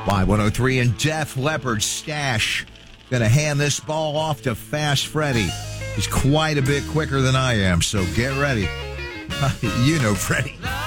Y103 and Def Leppard Stash. Gonna hand this ball off to Fast Freddy. He's quite a bit quicker than I am, so get ready. You know Freddy.